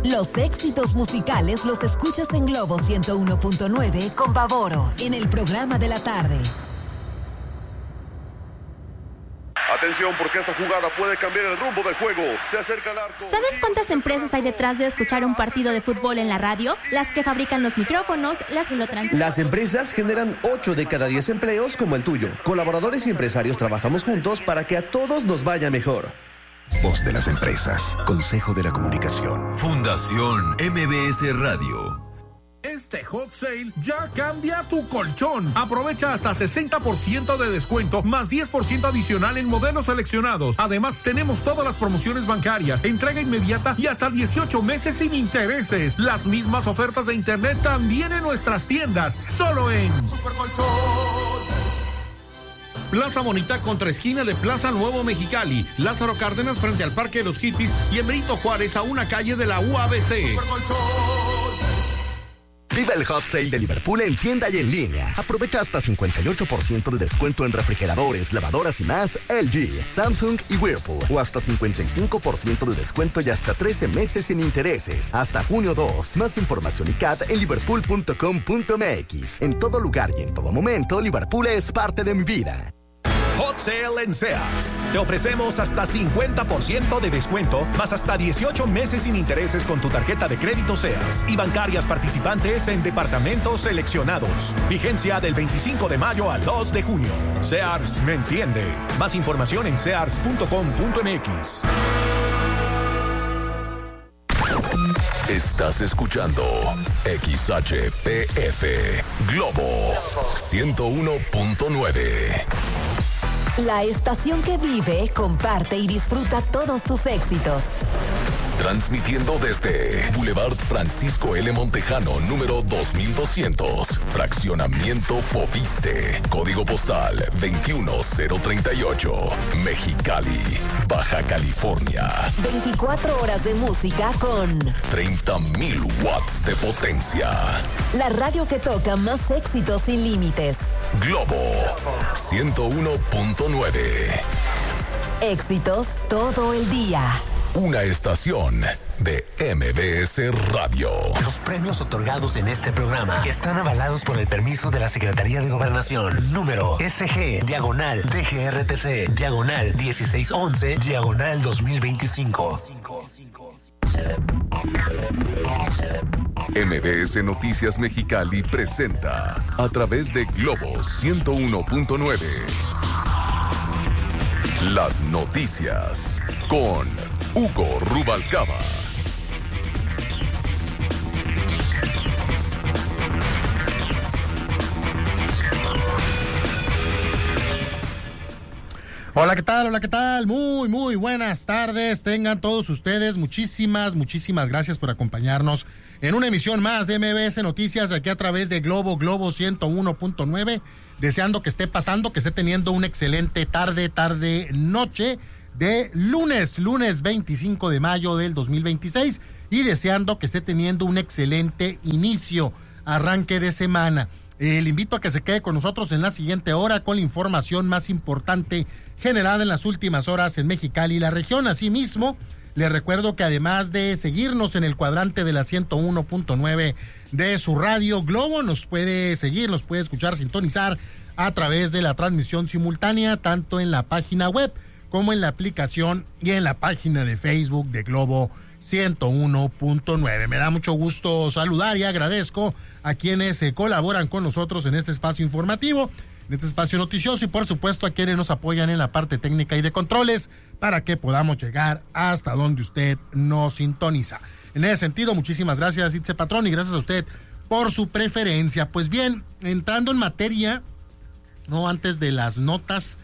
Los éxitos musicales los escuchas en Globo 101.9 con Bavoro en el programa de la tarde. Atención, porque esta jugada puede cambiar el rumbo del juego. Se acerca al arco. ¿Sabes cuántas empresas hay detrás de escuchar un partido de fútbol en la radio? Las que fabrican los micrófonos, las que lo transmiten. Las empresas generan 8 de cada 10 empleos como el tuyo. Colaboradores y empresarios trabajamos juntos para que a todos nos vaya mejor. Voz de las empresas. Consejo de la Comunicación. Fundación MBS Radio. Este hot sale ya cambia tu colchón. Aprovecha hasta 60% de descuento más 10% adicional en modelos seleccionados. Además, tenemos todas las promociones bancarias, entrega inmediata y hasta 18 meses sin intereses. Las mismas ofertas de internet también en nuestras tiendas, solo en Supercolchones. Plaza Bonita contra esquina de Plaza Nuevo Mexicali, Lázaro Cárdenas frente al Parque de los Hippies y en Benito Juárez a una calle de la UABC. Viva el Hot Sale de Liverpool en tienda y en línea. Aprovecha hasta 58% de descuento en refrigeradores, lavadoras y más LG, Samsung y Whirlpool. O hasta 55% de descuento y hasta 13 meses sin intereses. Hasta junio 2. Más información y CAT en liverpool.com.mx. En todo lugar y en todo momento, Liverpool es parte de mi vida. Hot Sale en Sears. Te ofrecemos hasta 50% de descuento, más hasta 18 meses sin intereses con tu tarjeta de crédito Sears y bancarias participantes en departamentos seleccionados. Vigencia del 25 de mayo al 2 de junio. Sears me entiende. Más información en sears.com.mx. Estás escuchando XHPF Globo 101.9. La estación que vive, comparte y disfruta todos tus éxitos. Transmitiendo desde Boulevard Francisco L. Montejano, número 2200, Fraccionamiento Foviste, Código Postal 21038, Mexicali, Baja California. 24 horas de música con 30,000 watts de potencia. La radio que toca más éxitos sin límites. Globo 101.9. Éxitos todo el día. Una estación de MBS Radio. Los premios otorgados en este programa están avalados por el permiso de la Secretaría de Gobernación. Número SG/DGRTC/1611/2025. MBS Noticias Mexicali presenta a través de Globo 101.9 las noticias con Hugo Rubalcaba. Hola, ¿qué tal? Hola, ¿qué tal? Muy buenas tardes. Tengan todos ustedes muchísimas gracias por acompañarnos en una emisión más de MBS Noticias aquí a través de Globo 101.9. Deseando que esté pasando, que esté teniendo una excelente tarde, noche de lunes 25 de mayo del 2026 y deseando que esté teniendo un excelente arranque de semana. Le invito a que se quede con nosotros en la siguiente hora con la información más importante generada en las últimas horas en Mexicali y la región. Asimismo, les recuerdo que además de seguirnos en el cuadrante de la 101.9 de su radio Globo, nos puede seguir, nos puede escuchar, sintonizar a través de la transmisión simultánea, tanto en la página web como en la aplicación y en la página de Facebook de Globo 101.9. Me da mucho gusto saludar y agradezco a quienes colaboran con nosotros en este espacio informativo, en este espacio noticioso y por supuesto a quienes nos apoyan en la parte técnica y de controles para que podamos llegar hasta donde usted nos sintoniza. En ese sentido, muchísimas gracias, Itze Patrón, y gracias a usted por su preferencia. Pues bien, entrando en materia, no antes de las notas,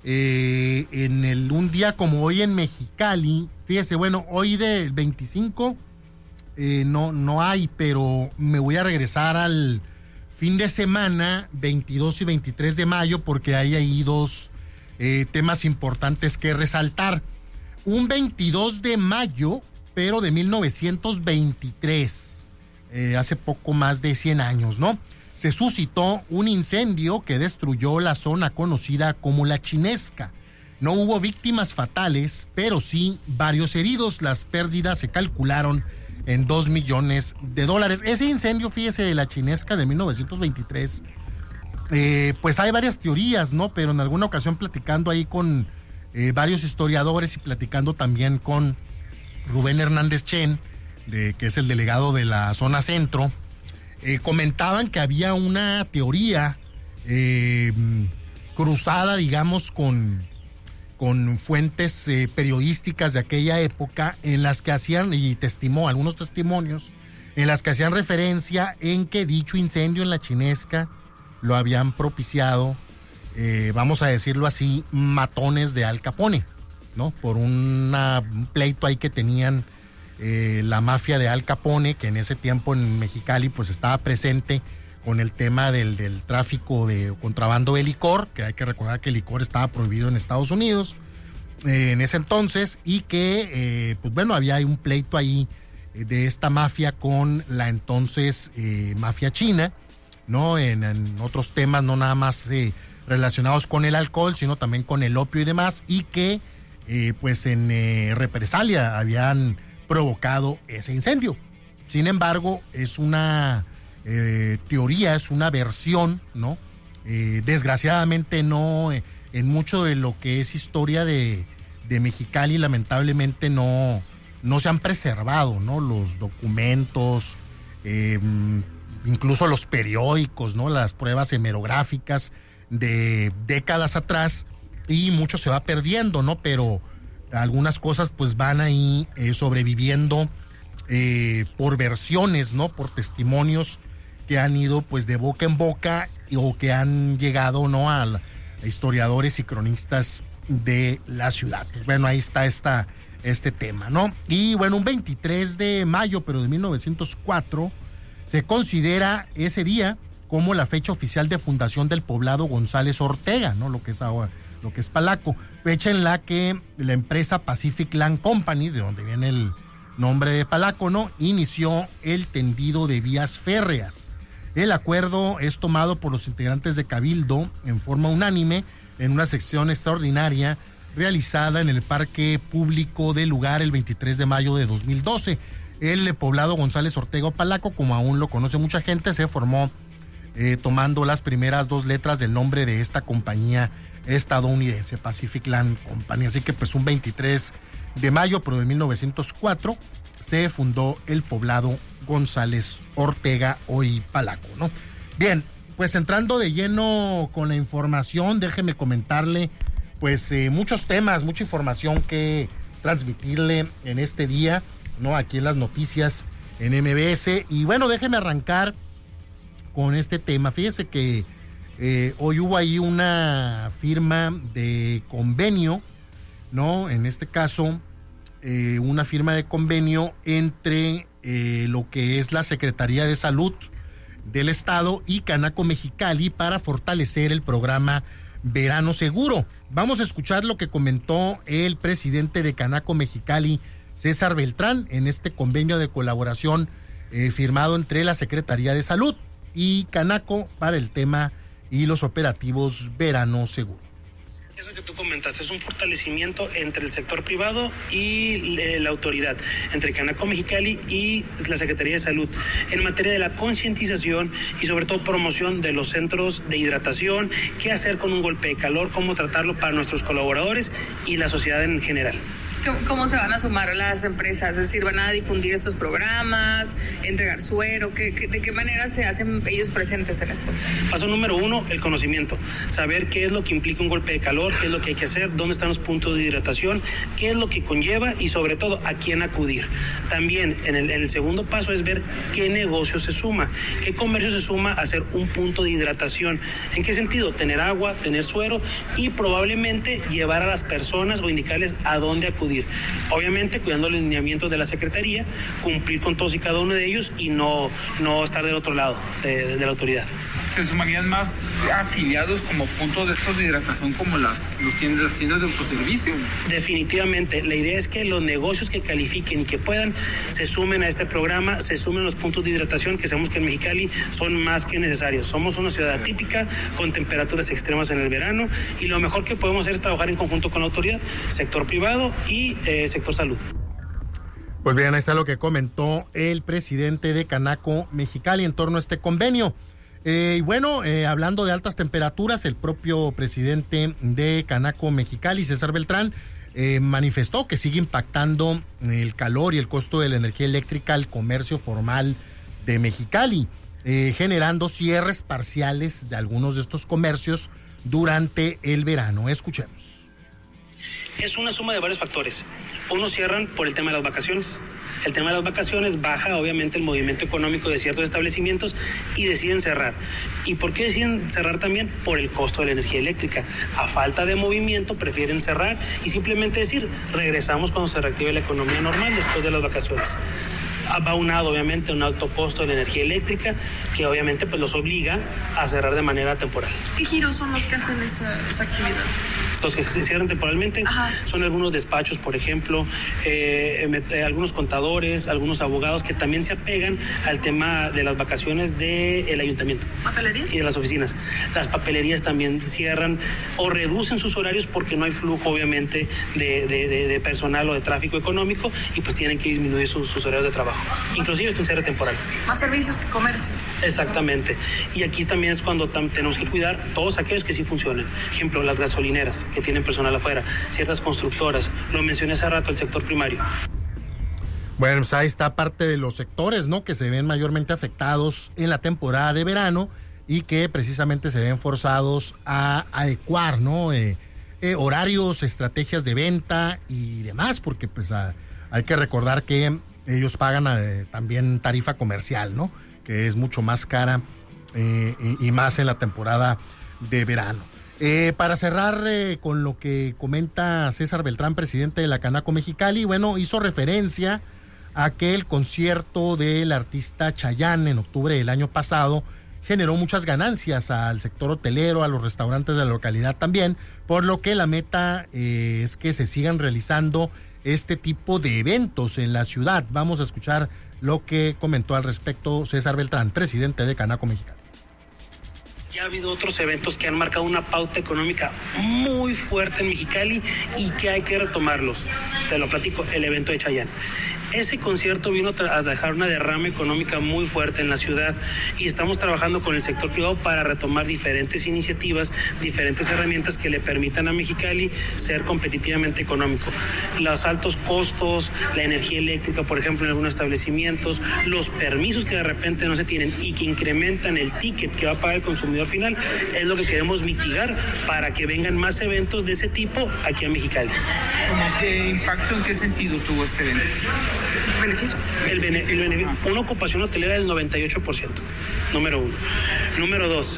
un día como hoy en Mexicali, fíjese, bueno, hoy del 25 no hay, pero me voy a regresar al fin de semana, 22 y 23 de mayo, porque hay ahí dos temas importantes que resaltar. Un 22 de mayo, pero de 1923, hace poco más de 100 años, ¿no? Se suscitó un incendio que destruyó la zona conocida como La Chinesca. No hubo víctimas fatales, pero sí varios heridos. Las pérdidas se calcularon en $2 millones. Ese incendio, fíjese, de la Chinesca de 1923, pues hay varias teorías, ¿no? Pero en alguna ocasión platicando ahí con varios historiadores y platicando también con Rubén Hernández Chen, que es el delegado de la zona centro, comentaban que había una teoría cruzada, digamos, con fuentes periodísticas de aquella época, en las que hacían, algunos testimonios, en las que hacían referencia en que dicho incendio en la Chinesca lo habían propiciado, vamos a decirlo así, matones de Al Capone, ¿no? Por un pleito ahí que tenían la mafia de Al Capone, que en ese tiempo en Mexicali pues estaba presente con el tema del tráfico de contrabando de licor, que hay que recordar que el licor estaba prohibido en Estados Unidos en ese entonces, y que pues bueno, había un pleito ahí de esta mafia con la entonces mafia china, ¿no? En otros temas, no nada más relacionados con el alcohol, sino también con el opio y demás, y que pues en represalia habían provocado ese incendio. Sin embargo, es una teoría, es una versión, ¿no? Desgraciadamente no, en mucho de lo que es historia de Mexicali, lamentablemente no se han preservado, ¿no? Los documentos, incluso los periódicos, ¿no? Las pruebas hemerográficas de décadas atrás, y mucho se va perdiendo, ¿no? Pero algunas cosas pues van ahí sobreviviendo por versiones, ¿no? Por testimonios que han ido pues de boca en boca, o que han llegado, ¿no? A historiadores y cronistas de la ciudad. Pues bueno, ahí está este tema, ¿no? Y bueno, un 23 de mayo, pero de 1904, se considera ese día como la fecha oficial de fundación del poblado González Ortega, ¿no? Lo que es Palaco, fecha en la que la empresa Pacific Land Company, de donde viene el nombre de Palaco, ¿no? Inició el tendido de vías férreas. El acuerdo es tomado por los integrantes de Cabildo en forma unánime en una sección extraordinaria realizada en el Parque Público del lugar el 23 de mayo de 2012. El poblado González Ortega o Palaco, como aún lo conoce mucha gente, se formó tomando las primeras dos letras del nombre de esta compañía estadounidense, Pacific Land Company. Así que pues un 23 de mayo, pero de 1904, se fundó el poblado González Ortega, hoy Palaco, ¿no? Bien, pues entrando de lleno con la información, déjeme comentarle pues muchos temas, mucha información que transmitirle en este día, ¿no? Aquí en las noticias en MBS. Y bueno, déjeme arrancar con este tema. Fíjese que hoy hubo ahí una firma de convenio, ¿no? En este caso, una firma de convenio entre lo que es la Secretaría de Salud del Estado y Canaco Mexicali para fortalecer el programa Verano Seguro. Vamos a escuchar lo que comentó el presidente de Canaco Mexicali, César Beltrán, en este convenio de colaboración firmado entre la Secretaría de Salud y Canaco para el tema y los operativos Verano Seguro. Eso que tú comentaste es un fortalecimiento entre el sector privado y la autoridad, entre Canaco Mexicali y la Secretaría de Salud, en materia de la concientización y sobre todo promoción de los centros de hidratación, qué hacer con un golpe de calor, cómo tratarlo para nuestros colaboradores y la sociedad en general. ¿Cómo se van a sumar las empresas? Es decir, ¿van a difundir estos programas, entregar suero? ¿De qué manera se hacen ellos presentes en esto? Paso número 1, el conocimiento. Saber qué es lo que implica un golpe de calor, qué es lo que hay que hacer, dónde están los puntos de hidratación, qué es lo que conlleva y sobre todo a quién acudir. También en el segundo paso es ver qué negocio se suma, qué comercio se suma a hacer un punto de hidratación. ¿En qué sentido? Tener agua, tener suero y probablemente llevar a las personas o indicarles a dónde acudir. Obviamente cuidando los lineamientos de la Secretaría, cumplir con todos y cada uno de ellos y no estar del otro lado de la autoridad. ¿Se sumarían más afiliados como puntos de estos de hidratación como las tiendas de autoservicios? Definitivamente. La idea es que los negocios que califiquen y que puedan se sumen a este programa, se sumen a los puntos de hidratación que sabemos que en Mexicali son más que necesarios. Somos una ciudad atípica con temperaturas extremas en el verano y lo mejor que podemos hacer es trabajar en conjunto con la autoridad, sector privado y sector salud. Pues bien, ahí está lo que comentó el presidente de Canaco Mexicali en torno a este convenio. Y bueno, hablando de altas temperaturas, el propio presidente de Canaco Mexicali, César Beltrán, manifestó que sigue impactando el calor y el costo de la energía eléctrica al comercio formal de Mexicali, generando cierres parciales de algunos de estos comercios durante el verano. Escuchemos. Es una suma de varios factores. Unos cierran por el tema de las vacaciones. El tema de las vacaciones baja obviamente el movimiento económico de ciertos establecimientos y deciden cerrar. ¿Y por qué deciden cerrar también? Por el costo de la energía eléctrica. A falta de movimiento prefieren cerrar y simplemente decir, regresamos cuando se reactive la economía normal después de las vacaciones. Va aunado obviamente un alto costo de la energía eléctrica que obviamente pues los obliga a cerrar de manera temporal. ¿Qué giros son los que hacen esa actividad? Los que se cierran temporalmente son algunos despachos, por ejemplo, algunos contadores, algunos abogados que también se apegan al tema de las vacaciones del ayuntamiento. ¿Papelerías? Y de las oficinas. Las papelerías también cierran o reducen sus horarios porque no hay flujo, obviamente, de personal o de tráfico económico y pues tienen que disminuir sus horarios de trabajo. Inclusive es un cierre temporal. Más servicios que comercio. Exactamente. Y aquí también es cuando tenemos que cuidar todos aquellos que sí funcionan. Ejemplo, las gasolineras que tienen personal afuera, ciertas constructoras, lo mencioné hace rato, el sector primario. Bueno, pues ahí está parte de los sectores, ¿no?, que se ven mayormente afectados en la temporada de verano y que precisamente se ven forzados a adecuar, ¿no?, horarios, estrategias de venta y demás, porque pues hay que recordar que ellos pagan también tarifa comercial, ¿no?, que es mucho más cara y más en la temporada de verano. Para cerrar con lo que comenta César Beltrán, presidente de la Canaco Mexicali, bueno, hizo referencia a que el concierto del artista Chayanne en octubre del año pasado generó muchas ganancias al sector hotelero, a los restaurantes de la localidad también, por lo que la meta es que se sigan realizando este tipo de eventos en la ciudad. Vamos a escuchar lo que comentó al respecto César Beltrán, presidente de Canaco Mexicali. Ya ha habido otros eventos que han marcado una pauta económica muy fuerte en Mexicali y que hay que retomarlos. Te lo platico, el evento de Chayanne. Ese concierto vino a dejar una derrama económica muy fuerte en la ciudad y estamos trabajando con el sector privado para retomar diferentes iniciativas, diferentes herramientas que le permitan a Mexicali ser competitivamente económico. Los altos costos, la energía eléctrica, por ejemplo, en algunos establecimientos, los permisos que de repente no se tienen y que incrementan el ticket que va a pagar el consumidor final, es lo que queremos mitigar para que vengan más eventos de ese tipo aquí a Mexicali. ¿Cómo qué impacto, en qué sentido tuvo este evento? ¿Beneficio? El beneficio. Una ocupación hotelera del 98%, número uno. Número dos,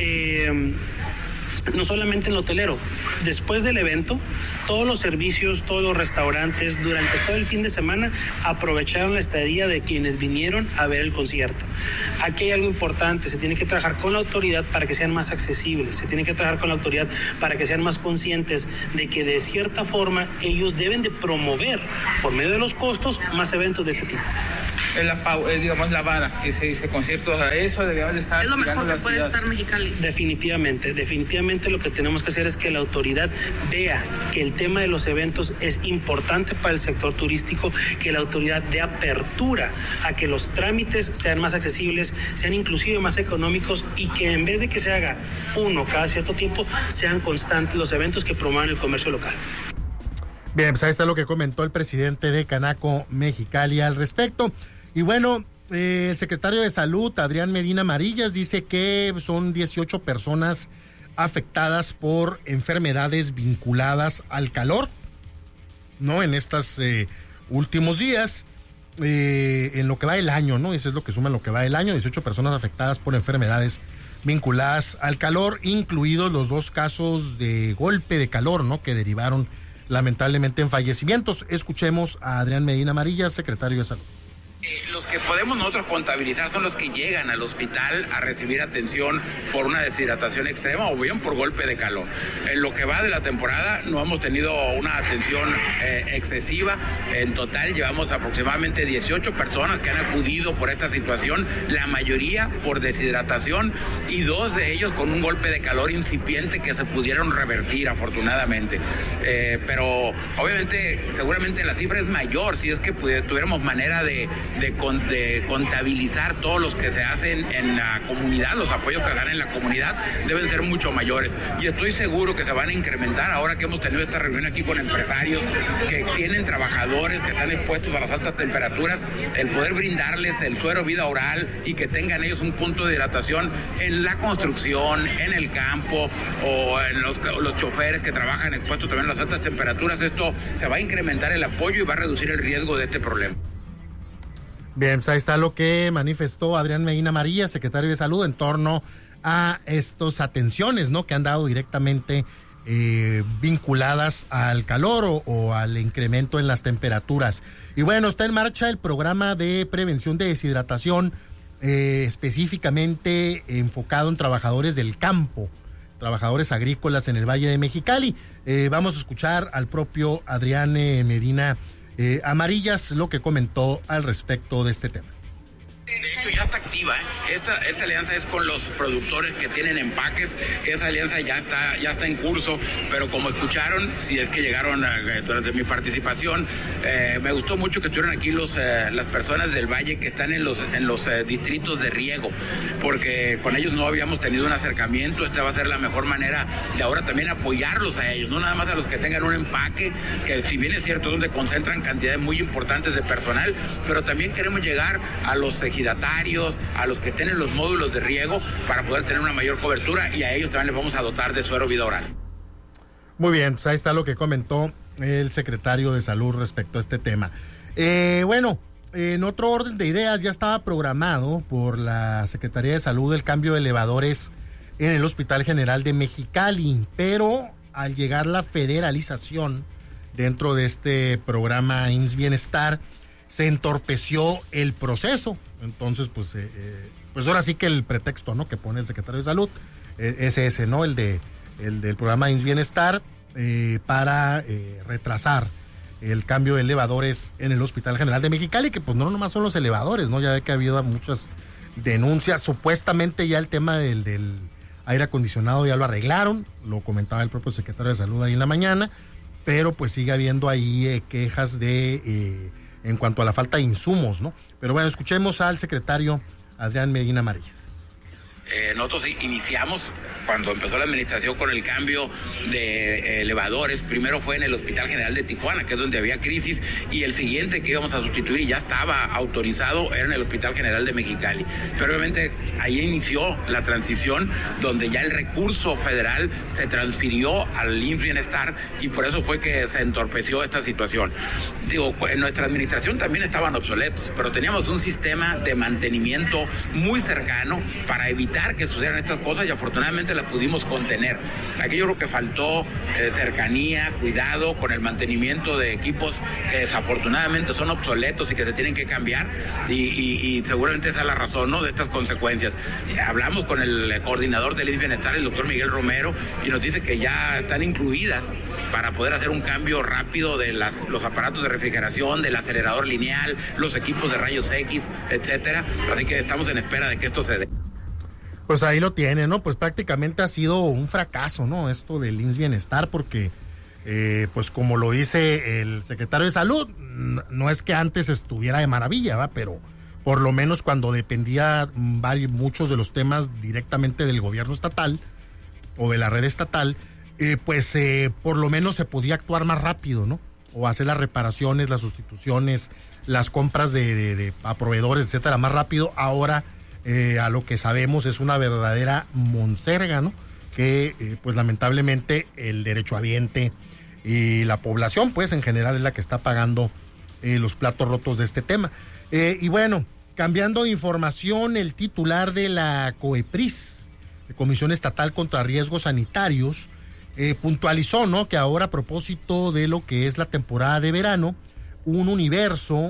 no solamente en el hotelero, después del evento, todos los servicios, todos los restaurantes, durante todo el fin de semana, aprovecharon la estadía de quienes vinieron a ver el concierto. Aquí hay algo importante, se tiene que trabajar con la autoridad para que sean más accesibles, se tiene que trabajar con la autoridad para que sean más conscientes de que de cierta forma ellos deben de promover, por medio de los costos, más eventos de este tipo. Digamos, la vara, ese concierto, eso deberíamos de estar. Es lo mejor que puede estar Mexicali. Definitivamente lo que tenemos que hacer es que la autoridad vea que el tema de los eventos es importante para el sector turístico, que la autoridad dé apertura a que los trámites sean más accesibles, sean inclusive más económicos y que en vez de que se haga uno cada cierto tiempo, sean constantes los eventos que promuevan el comercio local. Bien, pues ahí está lo que comentó el presidente de Canaco Mexicali al respecto. Y bueno, el secretario de Salud, Adrián Medina Amarillas, dice que son 18 personas afectadas por enfermedades vinculadas al calor, ¿no? En estos últimos días, en lo que va del año, ¿no? Eso es lo que suma en lo que va del año, 18 personas afectadas por enfermedades vinculadas al calor, incluidos los 2 casos de golpe de calor, ¿no?, que derivaron lamentablemente en fallecimientos. Escuchemos a Adrián Medina Amarillas, secretario de Salud. Los que podemos nosotros contabilizar son los que llegan al hospital a recibir atención por una deshidratación extrema o bien por golpe de calor. En lo que va de la temporada no hemos tenido una atención excesiva. En total llevamos aproximadamente 18 personas que han acudido por esta situación, la mayoría por deshidratación y 2 de ellos con un golpe de calor incipiente que se pudieron revertir afortunadamente. Pero obviamente seguramente la cifra es mayor si es que tuviéramos manera de contabilizar todos los que se hacen en la comunidad, los apoyos que dan en la comunidad deben ser mucho mayores y estoy seguro que se van a incrementar ahora que hemos tenido esta reunión aquí con empresarios que tienen trabajadores que están expuestos a las altas temperaturas, el poder brindarles el suero vida oral y que tengan ellos un punto de hidratación en la construcción, en el campo o en los choferes que trabajan expuestos también a las altas temperaturas. Esto se va a incrementar el apoyo y va a reducir el riesgo de este problema. Bien, pues ahí está lo que manifestó Adrián Medina María, secretario de Salud, en torno a estas atenciones, ¿no?, que han dado directamente vinculadas al calor o al incremento en las temperaturas. Y bueno, está en marcha el programa de prevención de deshidratación, específicamente enfocado en trabajadores del campo, trabajadores agrícolas en el Valle de Mexicali. Vamos a escuchar al propio Adrián Medina Amarillas lo que comentó al respecto de este tema. De hecho ya está activa, Esta alianza es con los productores que tienen empaques. Esa alianza ya está en curso, pero como escucharon, si es que llegaron durante mi participación, me gustó mucho que estuvieran aquí las personas del Valle que están en los distritos de riego, porque con ellos no habíamos tenido un acercamiento. Esta va a ser la mejor manera de ahora también apoyarlos a ellos, no nada más a los que tengan un empaque, que si bien es cierto donde concentran cantidades muy importantes de personal, pero también queremos llegar a los ejidatarios, a los que tienen los módulos de riego para poder tener una mayor cobertura, y a ellos también les vamos a dotar de suero vida oral. Muy bien, pues ahí está lo que comentó el secretario de Salud respecto a este tema. Bueno, en otro orden de ideas, ya estaba programado por la Secretaría de Salud el cambio de elevadores en el Hospital General de Mexicali, pero al llegar la federalización dentro de este programa IMSS Bienestar, se entorpeció el proceso. Entonces, pues ahora sí que el pretexto, ¿no?, que pone el secretario de Salud es ese, ¿no?, el del programa IMSS Bienestar, para retrasar el cambio de elevadores en el Hospital General de Mexicali, que pues no nomás son los elevadores, ¿no? Ya ve que ha habido muchas denuncias. Supuestamente ya el tema del aire acondicionado ya lo arreglaron, lo comentaba el propio secretario de Salud ahí en la mañana, pero pues sigue habiendo ahí quejas en cuanto a la falta de insumos, ¿no? Pero bueno, escuchemos al secretario Adrián Medina Marías. Nosotros iniciamos cuando empezó la administración con el cambio de elevadores. Primero fue en el Hospital General de Tijuana, que es donde había crisis, y el siguiente que íbamos a sustituir y ya estaba autorizado era en el Hospital General de Mexicali. Pero obviamente ahí inició la transición donde ya el recurso federal se transfirió al IMSS Bienestar, y por eso fue que se entorpeció esta situación. Digo, en nuestra administración también estaban obsoletos, pero teníamos un sistema de mantenimiento muy cercano para evitar que sucedieran estas cosas, y afortunadamente las pudimos contener. Aquí yo creo que faltó cercanía, cuidado con el mantenimiento de equipos que desafortunadamente son obsoletos y que se tienen que cambiar, y seguramente esa es la razón, ¿no?, de estas consecuencias. Hablamos con el coordinador del IMSS Bienestar, el doctor Miguel Romero, y nos dice que ya están incluidas para poder hacer un cambio rápido de los aparatos de refrigeración, del acelerador lineal, los equipos de rayos X, etcétera. Así que estamos en espera de que esto se dé. Pues ahí lo tiene, ¿no? Pues prácticamente ha sido un fracaso, ¿no?, esto del IMSS Bienestar, porque pues como lo dice el secretario de Salud, no es que antes estuviera de maravilla, ¿va? Pero por lo menos cuando dependía muchos de los temas directamente del gobierno estatal o de la red estatal, pues por lo menos se podía actuar más rápido, ¿no? O hacer las reparaciones, las sustituciones, las compras a proveedores, etcétera, más rápido. Ahora, a lo que sabemos, es una verdadera monserga, ¿no? Que pues lamentablemente el derechohabiente y la población, pues en general, es la que está pagando los platos rotos de este tema. Y bueno, cambiando de información, el titular de la COEPRIS, de Comisión Estatal contra Riesgos Sanitarios, puntualizó, ¿no?, que ahora, a propósito de lo que es la temporada de verano, un universo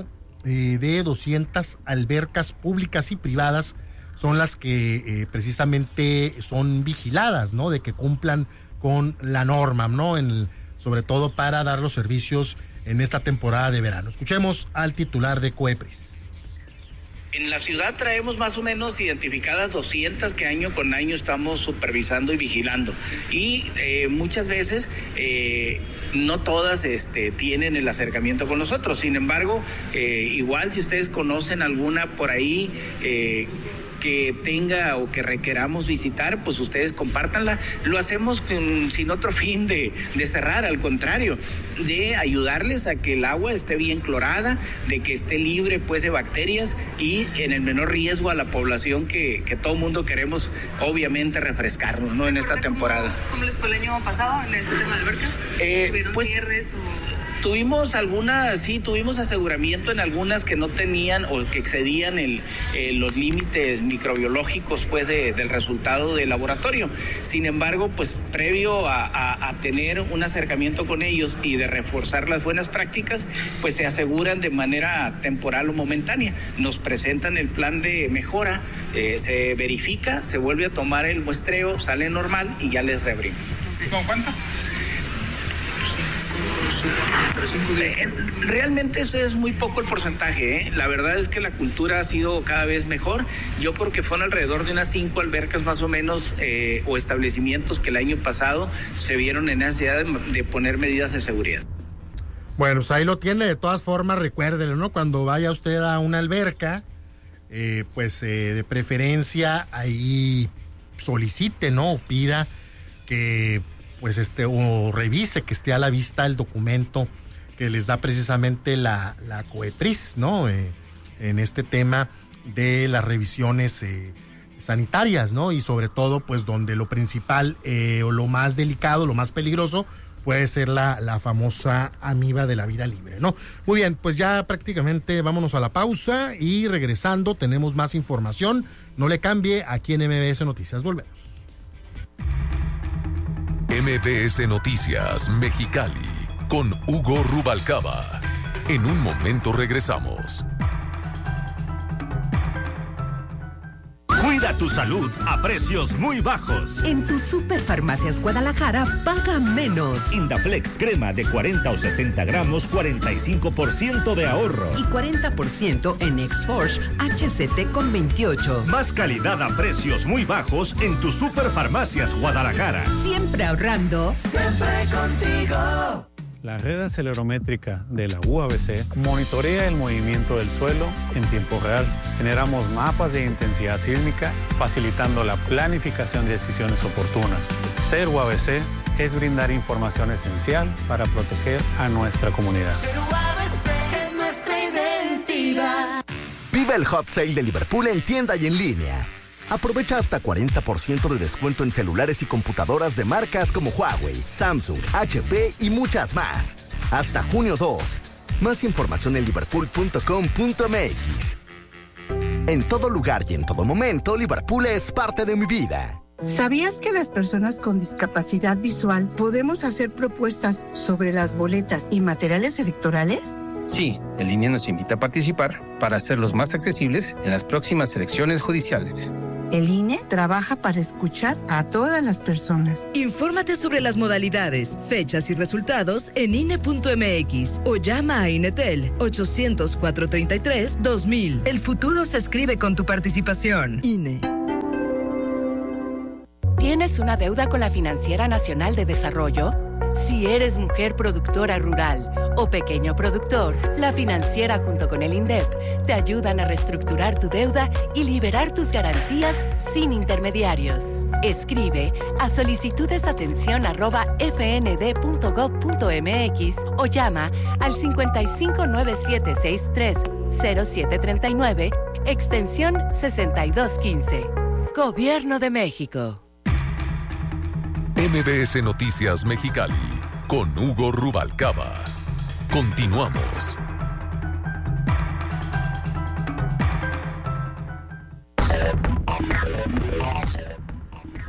de 200 albercas públicas y privadas son las que precisamente son vigiladas, ¿no? De que cumplan con la norma, ¿no? Sobre todo para dar los servicios en esta temporada de verano. Escuchemos al titular de COEPRIS. En la ciudad traemos más o menos identificadas 200 que año con año estamos supervisando y vigilando. Y muchas veces no todas tienen el acercamiento con nosotros. Sin embargo, igual si ustedes conocen alguna por ahí que tenga o que requeramos visitar, pues ustedes compártanla. Lo hacemos sin otro fin de cerrar, al contrario, de ayudarles a que el agua esté bien clorada, de que esté libre pues de bacterias y en el menor riesgo a la población que todo mundo queremos obviamente refrescarnos, ¿no? En esta temporada. ¿Cómo les fue el año pasado en el sistema de albercas? ¿Tuvieron cierres o...? Tuvimos tuvimos aseguramiento en algunas que no tenían o que excedían los límites microbiológicos pues del resultado del laboratorio. Sin embargo, pues previo a tener un acercamiento con ellos y de reforzar las buenas prácticas, pues se aseguran de manera temporal o momentánea. Nos presentan el plan de mejora, se verifica, se vuelve a tomar el muestreo, sale normal y ya les reabrimos. ¿Con cuántas? Realmente eso es muy poco el porcentaje, ¿eh? La verdad es que la cultura ha sido cada vez mejor. Yo creo que fueron alrededor de unas 5 albercas más o menos o establecimientos que el año pasado se vieron en necesidad de poner medidas de seguridad. Bueno, pues ahí lo tiene. De todas formas, recuérdelo, ¿no? Cuando vaya usted a una alberca, de preferencia ahí solicite, ¿no? O pida que o revise que esté a la vista el documento que les da precisamente la COEPRIS, ¿no? En este tema de las revisiones sanitarias, ¿no? Y sobre todo, pues donde lo principal o lo más delicado, lo más peligroso puede ser la famosa amiba de la vida libre, ¿no? Muy bien, pues ya prácticamente vámonos a la pausa y regresando tenemos más información. No le cambie, aquí en MBS Noticias volvemos. MBS Noticias Mexicali con Hugo Rubalcaba. En un momento regresamos. Cuida tu salud a precios muy bajos. En tu Superfarmacias Guadalajara, paga menos. Indaflex crema de 40 o 60 gramos, 45% de ahorro. Y 40% en Exforge HCT con 28. Más calidad a precios muy bajos en tu Superfarmacias Guadalajara. Siempre ahorrando. Siempre contigo. La red acelerométrica de la UABC monitorea el movimiento del suelo en tiempo real. Generamos mapas de intensidad sísmica, facilitando la planificación de decisiones oportunas. Ser UABC es brindar información esencial para proteger a nuestra comunidad. Ser UABC es nuestra identidad. Vive el Hot Sale de Liverpool en tienda y en línea. Aprovecha hasta 40% de descuento en celulares y computadoras de marcas como Huawei, Samsung, HP y muchas más. Hasta junio 2. Más información en liverpool.com.mx. En todo lugar y en todo momento, Liverpool es parte de mi vida. ¿Sabías que las personas con discapacidad visual podemos hacer propuestas sobre las boletas y materiales electorales? Sí, el INE nos invita a participar para hacerlos más accesibles en las próximas elecciones judiciales. El INE trabaja para escuchar a todas las personas. Infórmate sobre las modalidades, fechas y resultados en INE.mx o llama a INETEL 800-433-2000. El futuro se escribe con tu participación. INE. ¿Tienes una deuda con la Financiera Nacional de Desarrollo? Si eres mujer productora rural o pequeño productor, la Financiera junto con el INDEP te ayudan a reestructurar tu deuda y liberar tus garantías sin intermediarios. Escribe a solicitudesatención@fnd.gov.mx o llama al 5597630739, extensión 6215. Gobierno de México. MBS Noticias Mexicali con Hugo Rubalcaba. Continuamos.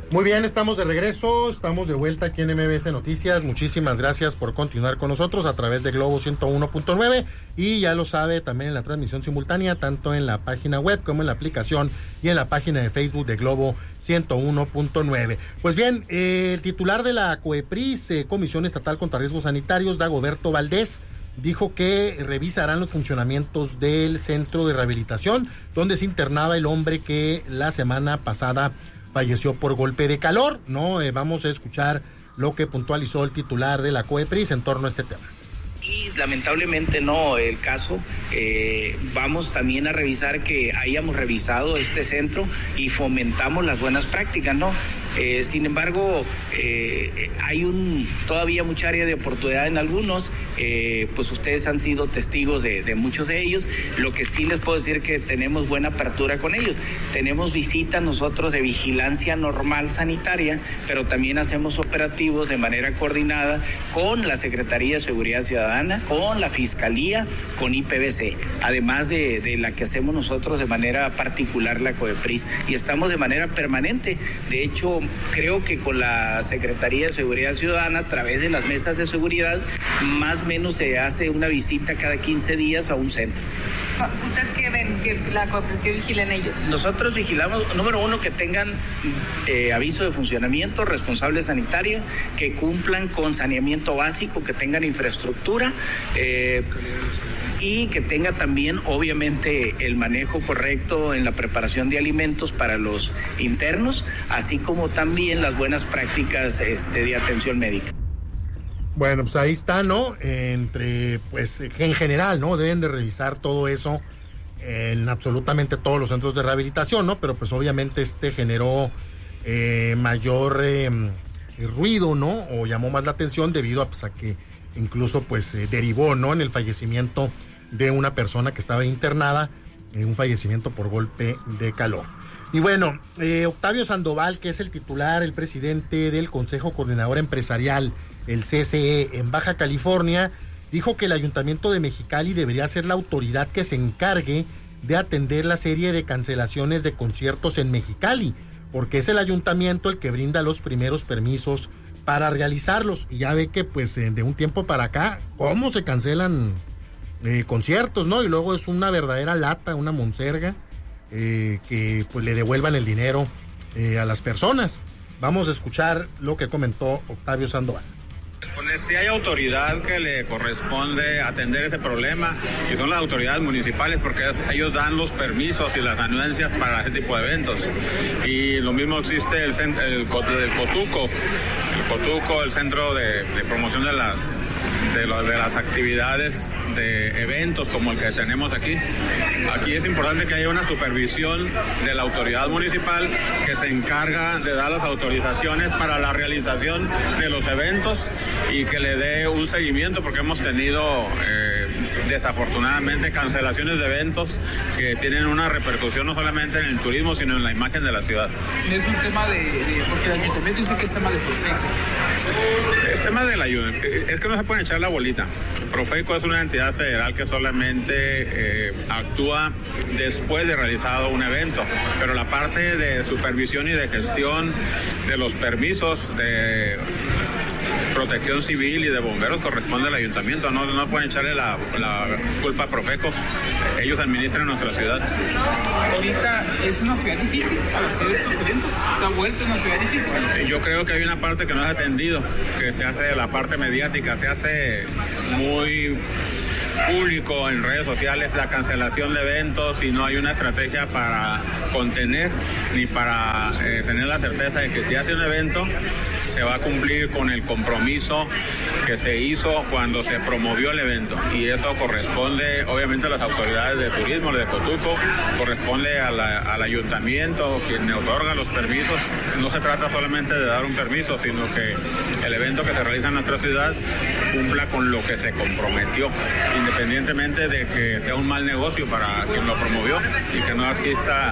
Muy bien, estamos de regreso, estamos de vuelta aquí en MBS Noticias. Muchísimas gracias por continuar con nosotros a través de Globo 101.9 y ya lo sabe también en la transmisión simultánea, tanto en la página web como en la aplicación y en la página de Facebook de Globo 101.9. Pues bien, el titular de la COEPRIS, Comisión Estatal contra Riesgos Sanitarios, Dagoberto Valdés, dijo que revisarán los funcionamientos del centro de rehabilitación donde se internaba el hombre que la semana pasada falleció por golpe de calor, ¿no? Vamos a escuchar lo que puntualizó el titular de la COEPRIS en torno a este tema. Y lamentablemente no el caso. Vamos también a revisar que hayamos revisado este centro y fomentamos las buenas prácticas, ¿no? Sin embargo, hay todavía mucha área de oportunidad en algunos, pues ustedes han sido testigos de muchos de ellos. Lo que sí les puedo decir que tenemos buena apertura con ellos. Tenemos visitas nosotros de vigilancia normal sanitaria, pero también hacemos operativos de manera coordinada con la Secretaría de Seguridad Ciudadana, con la Fiscalía, con IPVC, además de la que hacemos nosotros de manera particular la COEPRIS, y estamos de manera permanente. De hecho, creo que con la Secretaría de Seguridad Ciudadana, a través de las mesas de seguridad, más o menos se hace una visita cada 15 días a un centro. ¿Ustedes qué ven que la COEPRIS que vigilen ellos? Nosotros vigilamos, número uno, que tengan aviso de funcionamiento, responsable sanitaria, que cumplan con saneamiento básico, que tengan infraestructura y que tenga también, obviamente, el manejo correcto en la preparación de alimentos para los internos, así como también las buenas prácticas de atención médica. Bueno, pues ahí está, ¿no? Pues en general, ¿no? Deben de revisar todo eso en absolutamente todos los centros de rehabilitación, ¿no? Pero pues obviamente generó mayor ruido, ¿no? O llamó más la atención debido a que incluso pues derivó, ¿no? En el fallecimiento de una persona que estaba internada, un fallecimiento por golpe de calor. Y bueno, Octavio Sandoval, que es el titular, el presidente del Consejo Coordinador Empresarial, el CCE, en Baja California, dijo que el Ayuntamiento de Mexicali debería ser la autoridad que se encargue de atender la serie de cancelaciones de conciertos en Mexicali, porque es el ayuntamiento el que brinda los primeros permisos para realizarlos. Y ya ve que pues de un tiempo para acá, cómo se cancelan conciertos, ¿no? Y luego es una verdadera lata, una monserga, que pues le devuelvan el dinero a las personas. Vamos a escuchar lo que comentó Octavio Sandoval. Pues si hay autoridad que le corresponde atender ese problema, y son las autoridades municipales, porque ellos dan los permisos y las anuencias para ese tipo de eventos. Y lo mismo existe el Cotuco, el Centro de Promoción de las actividades de eventos como el que tenemos aquí. Aquí es importante que haya una supervisión de la autoridad municipal que se encarga de dar las autorizaciones para la realización de los eventos y que le dé un seguimiento, porque hemos tenido desafortunadamente cancelaciones de eventos que tienen una repercusión no solamente en el turismo, sino en la imagen de la ciudad. Es un tema porque el ayuntamiento dice que es tema de Profeco. Es tema del ayuntamiento, es que no se puede echar la bolita. Profeco es una entidad federal que solamente actúa después de realizado un evento, pero la parte de supervisión y de gestión de los permisos de protección civil y de bomberos corresponde al ayuntamiento. No pueden echarle la culpa a Profeco. Ellos administran nuestra ciudad. Ahorita es una ciudad difícil para hacer estos eventos. Se ha vuelto una ciudad difícil. Yo creo que hay una parte que no es atendido, que se hace la parte mediática, se hace muy público en redes sociales la cancelación de eventos, y no hay una estrategia para contener ni para tener la certeza de que si hace un evento se va a cumplir con el compromiso que se hizo cuando se promovió el evento, y eso corresponde obviamente a las autoridades de turismo, de Cotuco, corresponde al ayuntamiento quien otorga los permisos. No se trata solamente de dar un permiso, sino que el evento que se realiza en nuestra ciudad cumpla con lo que se comprometió, independientemente de que sea un mal negocio para quien lo promovió y que no exista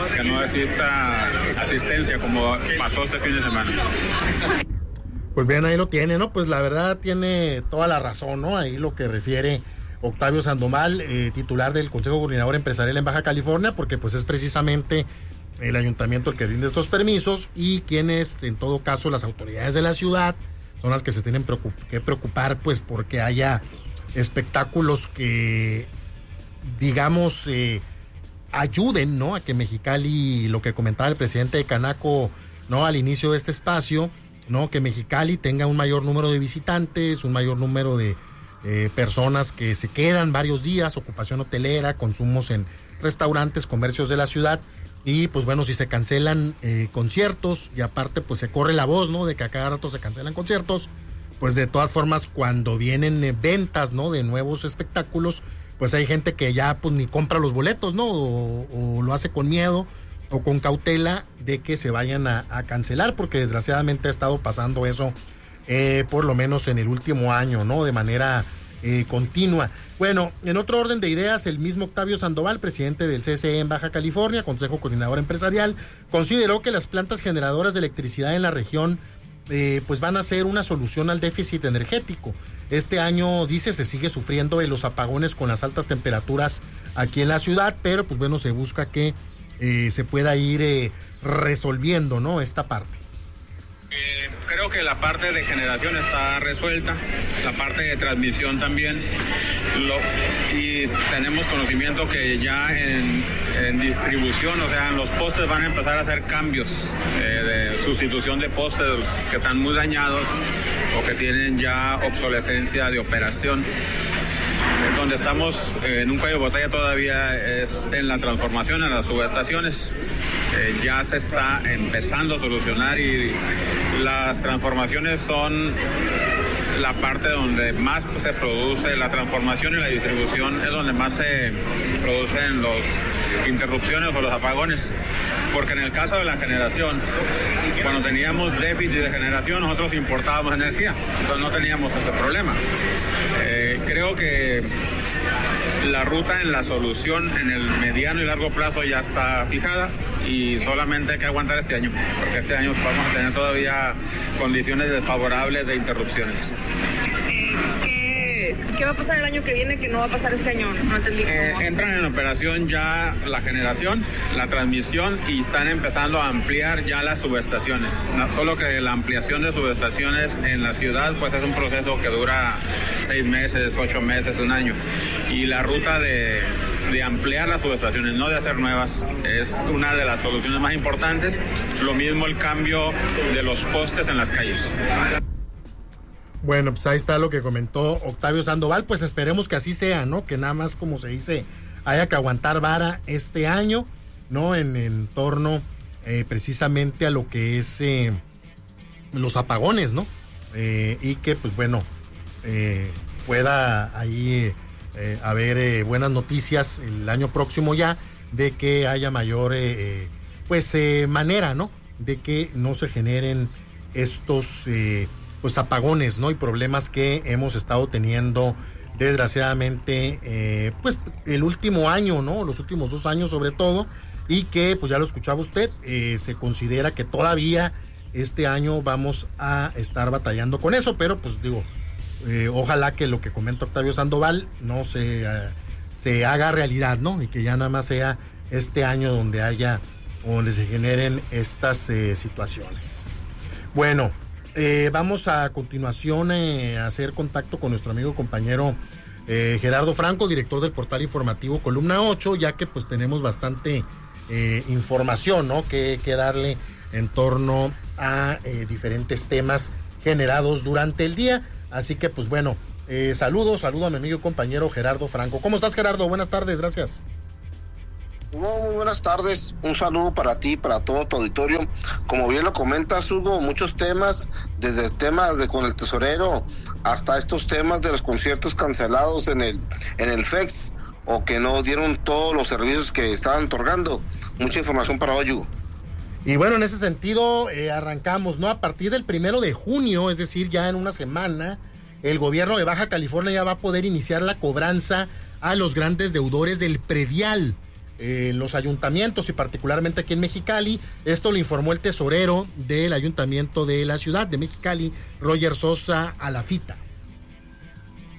asistencia como pasó este fin de semana. Pues bien, ahí lo tiene, ¿no? Pues la verdad tiene toda la razón, ¿no? Ahí lo que refiere Octavio Sandoval, titular del Consejo Coordinador Empresarial en Baja California, porque pues es precisamente el ayuntamiento el que rinde estos permisos, y quienes, en todo caso, las autoridades de la ciudad, son las que se tienen que preocupar, pues, porque haya espectáculos que, digamos, ayuden, ¿no?, a que Mexicali, lo que comentaba el presidente de Canaco, ¿no?, al inicio de este espacio, ¿no?, que Mexicali tenga un mayor número de visitantes, un mayor número de personas que se quedan varios días, ocupación hotelera, consumos en restaurantes, comercios de la ciudad. Y pues bueno, si se cancelan conciertos, y aparte pues se corre la voz, ¿no?, de que a cada rato se cancelan conciertos, pues de todas formas cuando vienen ventas, ¿no?, de nuevos espectáculos, pues hay gente que ya pues ni compra los boletos, ¿no?, o lo hace con miedo o con cautela de que se vayan a cancelar, porque desgraciadamente ha estado pasando eso por lo menos en el último año, ¿no?, de manera continua. Bueno, en otro orden de ideas, el mismo Octavio Sandoval, presidente del CCE en Baja California, Consejo Coordinador Empresarial, consideró que las plantas generadoras de electricidad en la región pues van a ser una solución al déficit energético. Este año, dice, se sigue sufriendo de los apagones con las altas temperaturas aquí en la ciudad, pero pues bueno, se busca que se pueda ir resolviendo, ¿no?, esta parte. Creo que la parte de generación está resuelta, la parte de transmisión también, y tenemos conocimiento que ya en distribución, o sea, en los postes van a empezar a hacer cambios de sustitución de postes que están muy dañados o que tienen ya obsolescencia de operación. Donde estamos en un cuello de botella todavía es en la transformación, en las subestaciones. Ya se está empezando a solucionar, y las transformaciones son la parte donde más se produce, la transformación y la distribución es donde más se producen las interrupciones o los apagones, porque en el caso de la generación, cuando teníamos déficit de generación, nosotros importábamos energía, entonces no teníamos ese problema. Creo que la ruta en la solución en el mediano y largo plazo ya está fijada, y solamente hay que aguantar este año, porque este año vamos a tener todavía condiciones desfavorables de interrupciones. ¿Qué va a pasar el año que viene que no va a pasar este año? No entendí. Entran en operación ya la generación, la transmisión, y están empezando a ampliar ya las subestaciones. Solo que la ampliación de subestaciones en la ciudad pues es un proceso que dura 6 meses, 8 meses, un año. Y la ruta de ampliar las subestaciones, no de hacer nuevas, es una de las soluciones más importantes. Lo mismo el cambio de los postes en las calles. Bueno, pues ahí está lo que comentó Octavio Sandoval, pues esperemos que así sea, ¿no? Que nada más, como se dice, haya que aguantar vara este año, ¿no? En torno precisamente a lo que es los apagones, ¿no? Y que, pues bueno, pueda ahí haber buenas noticias el año próximo ya, de que haya mayor, manera, ¿no? De que no se generen estos pues apagones, ¿no? Y problemas que hemos estado teniendo desgraciadamente pues el último año, ¿no? Los últimos 2 años sobre todo, y que pues ya lo escuchaba usted, se considera que todavía este año vamos a estar batallando con eso, pero pues digo, ojalá que lo que comenta Octavio Sandoval no se haga realidad, ¿no? Y que ya nada más sea este año donde se generen estas situaciones. Bueno, vamos a continuación a hacer contacto con nuestro amigo y compañero Gerardo Franco, director del portal informativo Columna 8, ya que pues tenemos bastante información, ¿no? que darle en torno a diferentes temas generados durante el día. Así que pues bueno, saludo a mi amigo y compañero Gerardo Franco. ¿Cómo estás, Gerardo? Buenas tardes, gracias. Muy buenas tardes, un saludo para ti, para todo tu auditorio. Como bien lo comentas, Hugo, muchos temas, desde temas de con el tesorero hasta estos temas de los conciertos cancelados en el FEX, o que no dieron todos los servicios que estaban otorgando. Mucha información para hoy, Hugo. Y bueno, en ese sentido arrancamos, ¿no? A partir del 1 de junio, es decir, ya en una semana, el gobierno de Baja California ya va a poder iniciar la cobranza a los grandes deudores del predial en los ayuntamientos, y particularmente aquí en Mexicali. Esto lo informó el tesorero del ayuntamiento de la ciudad de Mexicali, Roger Sosa Alafita.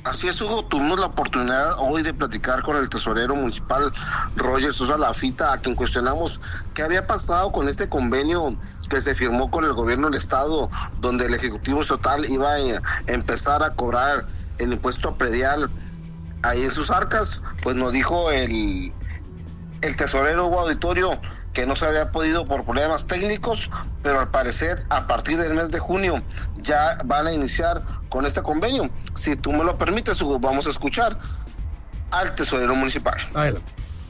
Así es, Hugo, tuvimos la oportunidad hoy de platicar con el tesorero municipal Roger Sosa Lafita, a quien cuestionamos qué había pasado con este convenio que se firmó con el gobierno del estado, donde el Ejecutivo Estatal iba a empezar a cobrar el impuesto predial ahí en sus arcas. Pues nos dijo el tesorero Hugo Auditorio que no se había podido por problemas técnicos, pero al parecer a partir del mes de junio ya van a iniciar con este convenio. Si tú me lo permites, Hugo, vamos a escuchar al tesorero municipal. Adelante.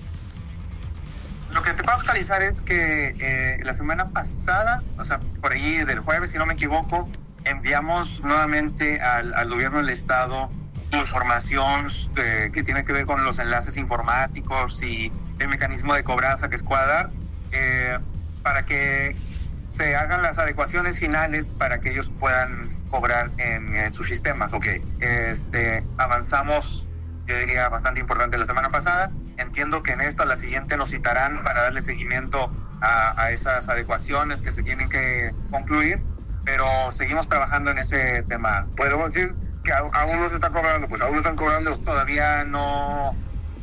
Lo que te puedo actualizar es que la semana pasada, o sea, por ahí del jueves, si no me equivoco, enviamos nuevamente al gobierno del estado información que tiene que ver con los enlaces informáticos y el mecanismo de cobranza que es Cuadar, para que se hagan las adecuaciones finales para que ellos puedan cobrar en sus sistemas. Avanzamos, yo diría, bastante importante la semana pasada. Entiendo que en esta, la siguiente, nos citarán para darle seguimiento a esas adecuaciones que se tienen que concluir, pero seguimos trabajando en ese tema. ¿Podemos decir que aún no se está cobrando? Pues aún no están cobrando. Todavía no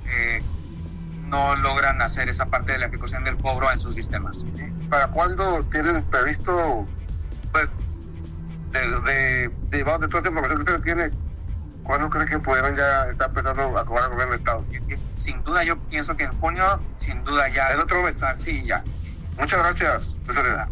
logran hacer esa parte de la ejecución del cobro en sus sistemas. ¿Para cuándo tienen previsto, pues, de toda esta información que usted tiene, cuándo cree que pudieran ya estar empezando a cobrar el gobierno del estado? Sin duda, yo pienso que en junio, sin duda ya. ¿El otro mes? Sí, ya. Muchas gracias, tesorera.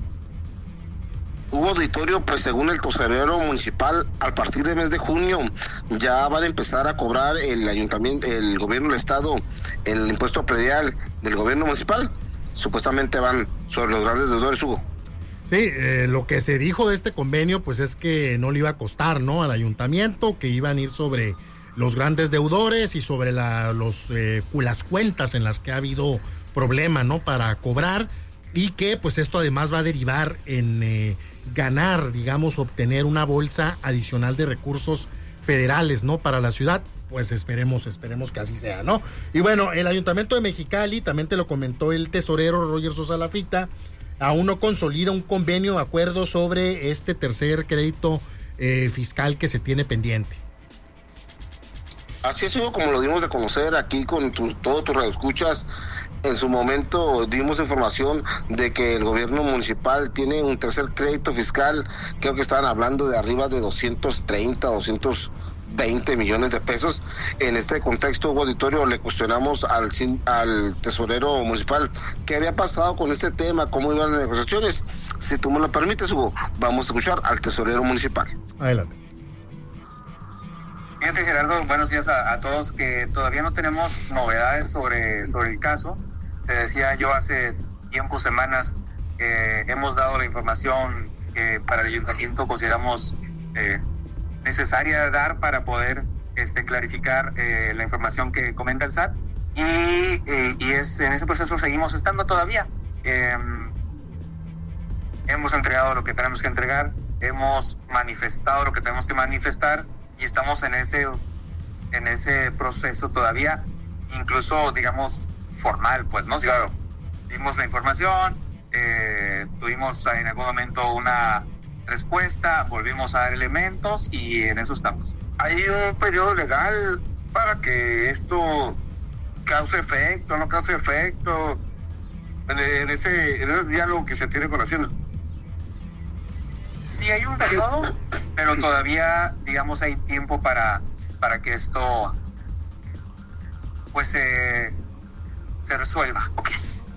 Hugo Auditorio, pues según el tesorero municipal, a partir del mes de junio ya van a empezar a cobrar el ayuntamiento, el gobierno del estado, el impuesto predial del gobierno municipal. Supuestamente van sobre los grandes deudores, Hugo. Sí, lo que se dijo de este convenio, pues es que no le iba a costar, ¿no?, al ayuntamiento, que iban a ir sobre los grandes deudores y sobre las cuentas en las que ha habido problema, ¿no?, para cobrar, y que pues esto además va a derivar en ganar, digamos, obtener una bolsa adicional de recursos federales, ¿no?, para la ciudad. Pues esperemos que así sea, ¿no? Y bueno, el Ayuntamiento de Mexicali, también te lo comentó el tesorero Roger Sosa Lafita, aún no consolida un convenio de acuerdo sobre este tercer crédito fiscal que se tiene pendiente. Así es, como lo dimos de conocer aquí con todos tus radioescuchas. En su momento dimos información de que el gobierno municipal tiene un tercer crédito fiscal, creo que estaban hablando de arriba de 230, 220 millones de pesos. En este contexto, Hugo Auditorio, le cuestionamos al tesorero municipal qué había pasado con este tema, cómo iban las negociaciones. Si tú me lo permites, Hugo, vamos a escuchar al tesorero municipal. Adelante. Fíjate, Gerardo, buenos días a todos, que todavía no tenemos novedades sobre el caso. Te decía yo hace semanas, que hemos dado la información que para el ayuntamiento consideramos necesaria dar para poder clarificar la información que comenta el SAT, y en ese proceso seguimos estando todavía. Hemos entregado lo que tenemos que entregar, hemos manifestado lo que tenemos que manifestar, y estamos en ese proceso todavía, incluso, digamos, formal, pues, ¿no? Claro, dimos la información, tuvimos en algún momento una respuesta, volvimos a dar elementos y en eso estamos. ¿Hay un periodo legal para que esto cause efecto, no cause efecto, en ese diálogo que se tiene con Hacienda? Sí hay un periodo, pero todavía, digamos, hay tiempo para que esto pues se resuelva. Okay.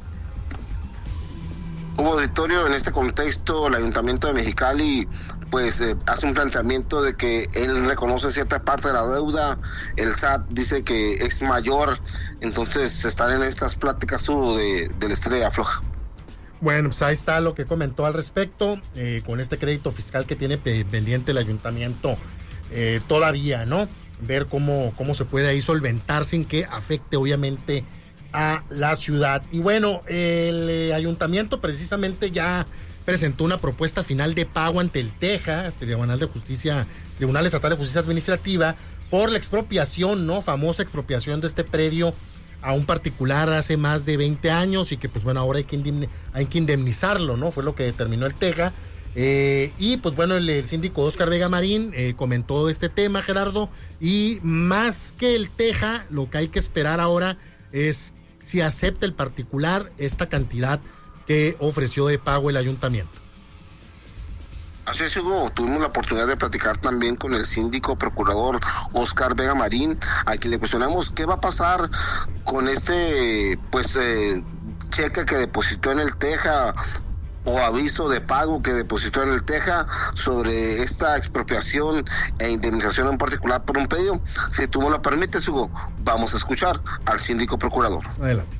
Hugo Auditorio, en este contexto, el Ayuntamiento de Mexicali pues hace un planteamiento de que él reconoce cierta parte de la deuda, el SAT dice que es mayor, entonces están en estas pláticas del estrella floja. Bueno, pues ahí está lo que comentó al respecto, con este crédito fiscal que tiene pendiente el ayuntamiento todavía, ¿no? Ver cómo se puede ahí solventar sin que afecte obviamente a la ciudad. Y bueno, el ayuntamiento precisamente ya presentó una propuesta final de pago ante el TEJA, Tribunal Estatal de Justicia Administrativa, por la expropiación, ¿no? Famosa expropiación de este predio a un particular hace más de 20 años y que pues bueno, ahora hay que indemnizarlo, ¿no? Fue lo que determinó el TEJA. Y pues bueno, el síndico Óscar Vega Marín comentó este tema, Gerardo, y más que el teja, lo que hay que esperar ahora es si acepta el particular esta cantidad que ofreció de pago el ayuntamiento. Así es, Hugo, tuvimos la oportunidad de platicar también con el síndico procurador Óscar Vega Marín, a quien le cuestionamos qué va a pasar con este cheque que depositó en el teja o aviso de pago que depositó en el teja sobre esta expropiación e indemnización en particular por un pedido. Si tú me lo permites, Hugo, vamos a escuchar al síndico procurador. Adelante.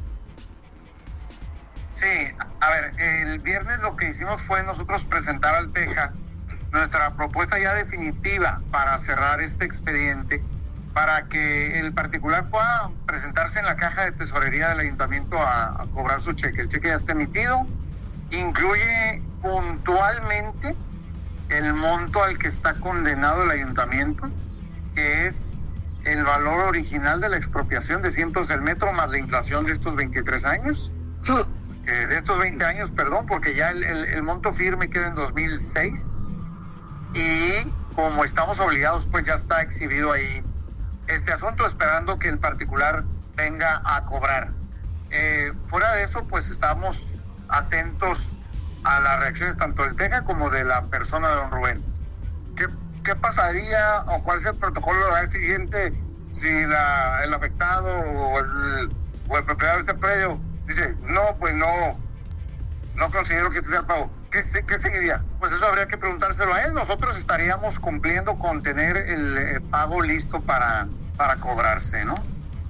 Sí, a ver, el viernes lo que hicimos fue nosotros presentar al teja nuestra propuesta ya definitiva para cerrar este expediente, para que el particular pueda presentarse en la caja de tesorería del ayuntamiento a cobrar su cheque. El cheque ya está emitido, incluye puntualmente el monto al que está condenado el ayuntamiento, que es el valor original de la expropiación de 100 pesos el metro más la inflación de estos 23 años. De estos 20 años, perdón, porque ya el monto firme queda en 2006 y como estamos obligados, pues ya está exhibido ahí este asunto, esperando que el particular venga a cobrar. Fuera de eso, pues estamos atentos a las reacciones tanto del teja como de la persona de don Rubén. ¿Qué pasaría o cuál es el protocolo legal siguiente si el afectado o el propietario de este predio dice, no, pues no considero que este sea el pago? ¿Qué seguiría? Pues eso habría que preguntárselo a él. Nosotros estaríamos cumpliendo con tener el pago listo para cobrarse, ¿no?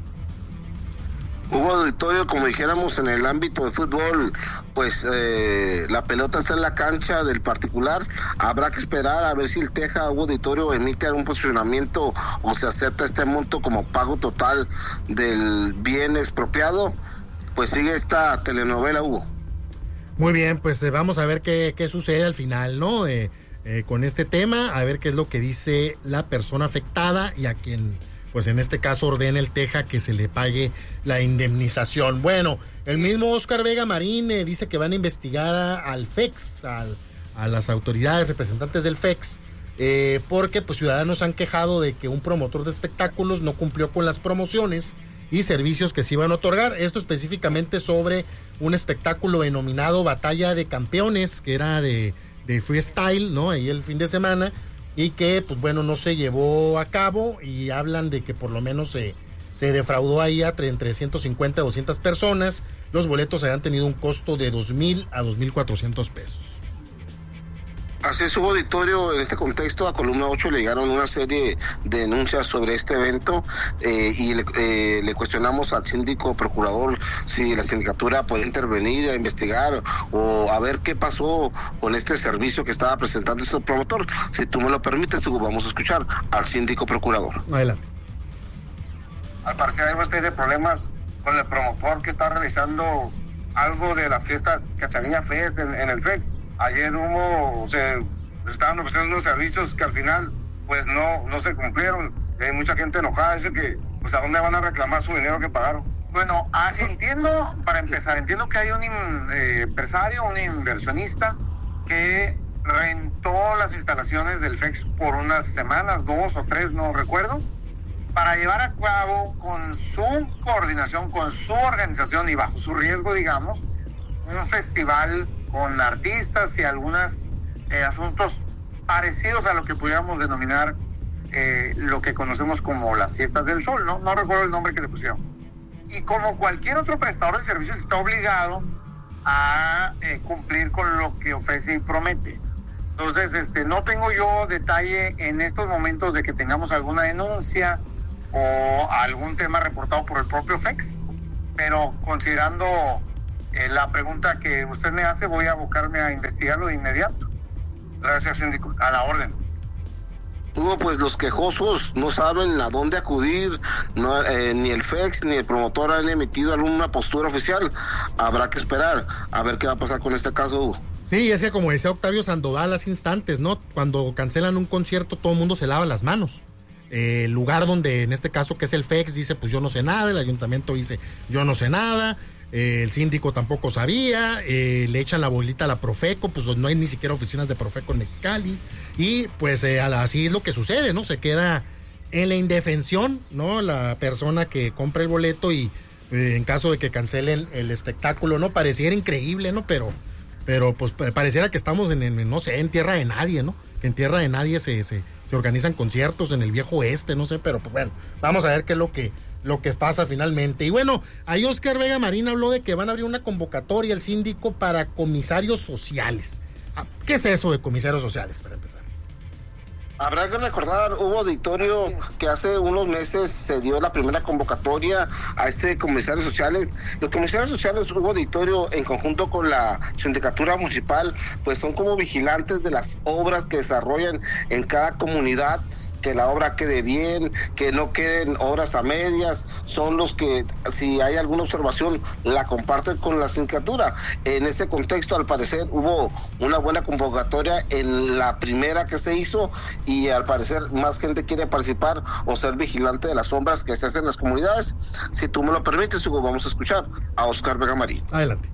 Hugo Auditorio, como dijéramos en el ámbito de fútbol, pues la pelota está en la cancha del particular. Habrá que esperar a ver si el teja, Hugo Auditorio, emite algún posicionamiento o se acepta este monto como pago total del bien expropiado. Pues sigue esta telenovela, Hugo. Muy bien, pues vamos a ver qué sucede al final, ¿no? Con este tema, a ver qué es lo que dice la persona afectada y a quien, pues en este caso, ordena el teja que se le pague la indemnización. Bueno, el mismo Óscar Vega Marín dice que van a investigar al FEX, a las autoridades representantes del FEX, porque pues ciudadanos han quejado de que un promotor de espectáculos no cumplió con las promociones y servicios que se iban a otorgar. Esto específicamente sobre un espectáculo denominado Batalla de Campeones, que era de freestyle, ¿no? Ahí el fin de semana, y que, pues bueno, no se llevó a cabo, y hablan de que por lo menos se defraudó ahí entre 150 y 200 personas. Los boletos habían tenido un costo de 2,000 a 2,400 pesos. Así es, Hugo Auditorio. En este contexto, a Columna 8 le llegaron una serie de denuncias sobre este evento y le cuestionamos al síndico procurador si la sindicatura puede intervenir a investigar o a ver qué pasó con este servicio que estaba presentando este promotor. Si tú me lo permites, Hugo, vamos a escuchar al síndico procurador. Adelante. Al parecer hay una serie de problemas con el promotor que está realizando algo de la fiesta Cachanilla Fest en el FEX. Ayer estaban ofreciendo unos servicios que al final pues no se cumplieron. Hay mucha gente enojada, dice que pues a dónde van a reclamar su dinero que pagaron. Bueno, entiendo que hay un empresario, un inversionista que rentó las instalaciones del FEX por unas semanas, 2 o 3, no recuerdo, para llevar a cabo con su coordinación, con su organización y bajo su riesgo, digamos, un festival con artistas y algunos asuntos parecidos a lo que pudiéramos denominar lo que conocemos como las fiestas del sol, no recuerdo el nombre que le pusieron. Y como cualquier otro prestador de servicios está obligado a cumplir con lo que ofrece y promete. Entonces, no tengo yo detalle en estos momentos de que tengamos alguna denuncia o algún tema reportado por el propio FEX, pero considerando la pregunta que usted me hace, voy a abocarme a investigarlo de inmediato. Gracias, síndico. A la orden. Hugo, pues los quejosos no saben a dónde acudir, ni el FEX ni el promotor han emitido alguna postura oficial. Habrá que esperar a ver qué va a pasar con este caso, Hugo. Sí, es que como decía Octavio Sandoval hace instantes, ¿no? Cuando cancelan un concierto, todo el mundo se lava las manos. El lugar donde, en este caso, que es el FEX, dice, pues yo no sé nada. El ayuntamiento dice, yo no sé nada. el síndico tampoco sabía, le echan la bolita a la Profeco, pues no hay ni siquiera oficinas de Profeco en Mexicali, y pues así es lo que sucede, ¿no? Se queda en la indefensión, ¿no? La persona que compra el boleto y en caso de que cancelen el espectáculo, ¿no? Pareciera increíble, ¿no? Pero pues pareciera que estamos no sé, en tierra de nadie, ¿no? Que en tierra de nadie se organizan conciertos en el viejo oeste, no sé, pero pues bueno, vamos a ver qué es lo que pasa finalmente. Y bueno, ahí Oscar Vega Marín habló de que van a abrir una convocatoria el síndico para comisarios sociales. ¿Qué es eso de comisarios sociales, para empezar? Habrá que recordar, hubo auditorio que hace unos meses se dio la primera convocatoria a comisarios sociales. Los comisarios sociales, hubo auditorio en conjunto con la sindicatura municipal, pues son como vigilantes de las obras que desarrollan en cada comunidad, que la obra quede bien, que no queden obras a medias, son los que, si hay alguna observación, la comparten con la sindicatura. En ese contexto, al parecer, hubo una buena convocatoria en la primera que se hizo, y al parecer más gente quiere participar o ser vigilante de las obras que se hacen en las comunidades. Si tú me lo permites, Hugo, vamos a escuchar a Oscar Vega Marín. Adelante.